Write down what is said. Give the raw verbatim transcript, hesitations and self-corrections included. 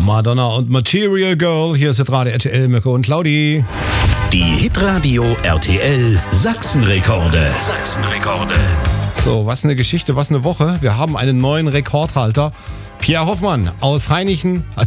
Madonna und Material Girl. Hier ist Radio R T L, Mirko und Claudi. Die Hitradio R T L Sachsenrekorde. Sachsenrekorde. So, was eine Geschichte, was eine Woche. Wir haben einen neuen Rekordhalter. Pierre Hoffmann aus Hainichen